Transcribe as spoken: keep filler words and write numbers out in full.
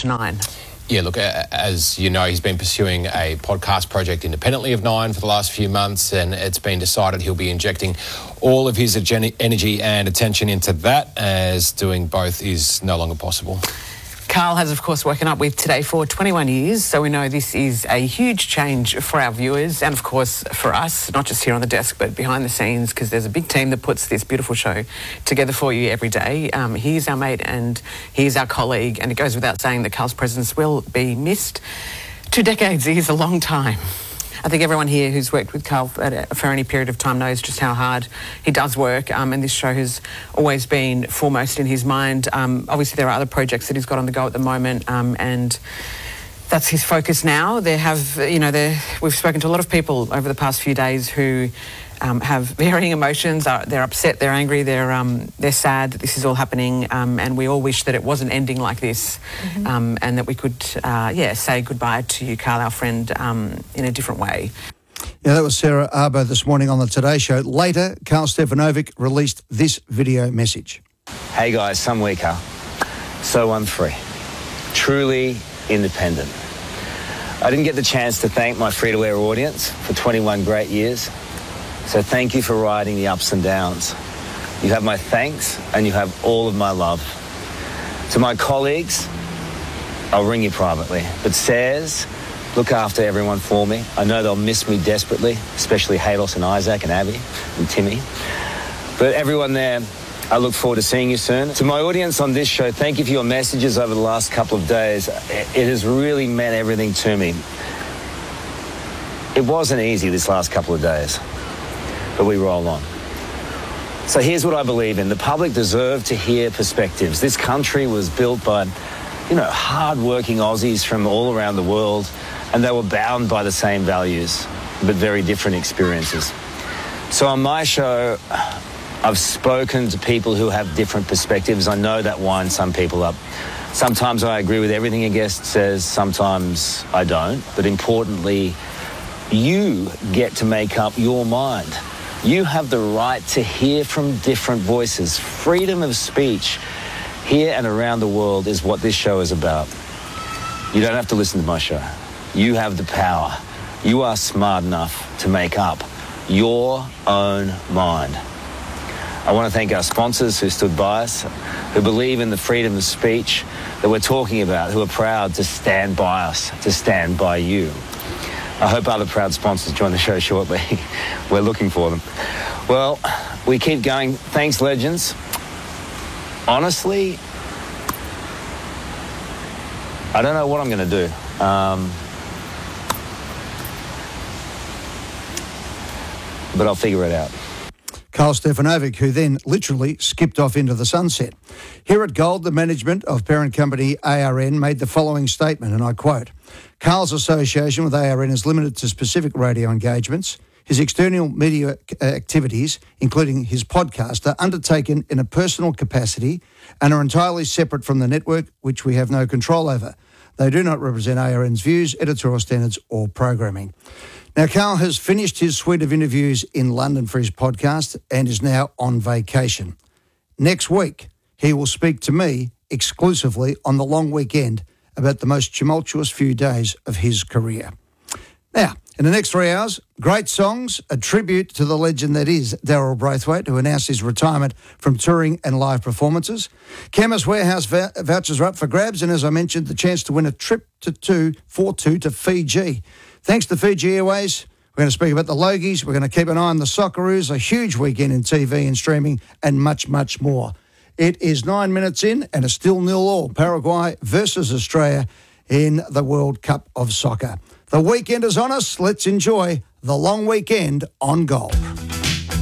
Watch Nine. Yeah, look, as you know, he's been pursuing a podcast project independently of Nine for the last few months, and it's been decided he'll be injecting all of his energy and attention into that, as doing both is no longer possible. Carl has, of course, woken up with Today for twenty-one years, so we know this is a huge change for our viewers and, of course, for us, not just here on the desk, but behind the scenes, because there's a big team that puts this beautiful show together for you every day. Um, he's our mate and he's our colleague, and it goes without saying that Carl's presence will be missed. Two decades is a long time. I think everyone here who's worked with Carl for any period of time knows just how hard he does work, um, and this show has always been foremost in his mind. Um, obviously, there are other projects that he's got on the go at the moment, um, and that's his focus now. There have, you know, there, we've spoken to a lot of people over the past few days who um, have varying emotions. Uh, they're upset, they're angry, they're um, they're sad that this is all happening, um, and we all wish that it wasn't ending like this, mm-hmm. um, and that we could, uh, yeah, say goodbye to you, Carl, our friend, um, in a different way. Yeah, that was Sarah Arbo this morning on the Today Show. Later, Karl Stefanovic released this video message. Hey guys, some weaker, so I'm free, truly independent. I didn't get the chance to thank my free-to-air audience for twenty-one great years, so thank you for riding the ups and downs. You have my thanks and you have all of my love. To my colleagues, I'll ring you privately, but Says, look after everyone for me. I know they'll miss me desperately, especially Halos and Isaac and Abby and Timmy. But everyone there, I look forward to seeing you soon. To my audience on this show, thank you for your messages over the last couple of days. It has really meant everything to me. It wasn't easy this last couple of days, but we roll on. So here's what I believe in. The public deserve to hear perspectives. This country was built by, you know, hard-working Aussies from all around the world, and they were bound by the same values, but very different experiences. So on my show, I've spoken to people who have different perspectives. I know that winds some people up. Sometimes I agree with everything a guest says, sometimes I don't. But importantly, you get to make up your mind. You have the right to hear from different voices. Freedom of speech here and around the world is what this show is about. You don't have to listen to my show. You have the power. You are smart enough to make up your own mind. I want to thank our sponsors who stood by us, who believe in the freedom of speech that we're talking about, who are proud to stand by us, to stand by you. I hope other proud sponsors join the show shortly. We're looking for them. Well, we keep going. Thanks, legends. Honestly, I don't know what I'm going to do. Um, but I'll figure it out. Karl Stefanovic, who then literally skipped off into the sunset. Here at Gold, the management of parent company A R N made the following statement, and I quote, Karl's association with A R N is limited to specific radio engagements. His external media activities, including his podcast, are undertaken in a personal capacity and are entirely separate from the network, which we have no control over. They do not represent A R N's views, editorial standards or programming. Now, Karl has finished his suite of interviews in London for his podcast and is now on vacation. Next week, he will speak to me exclusively on the long weekend about the most tumultuous few days of his career. Now, in the next three hours, great songs, a tribute to the legend that is Daryl Braithwaite, who announced his retirement from touring and live performances. Chemist Warehouse v- vouchers are up for grabs, and as I mentioned, the chance to win a trip to two, for two to Fiji. Thanks to Fiji Airways, we're going to speak about the Logies, we're going to keep an eye on the Socceroos, a huge weekend in T V and streaming, and much, much more. It is nine minutes in and it's still nil all. Paraguay versus Australia in the World Cup of Soccer. The weekend is on us. Let's enjoy the long weekend on Gold.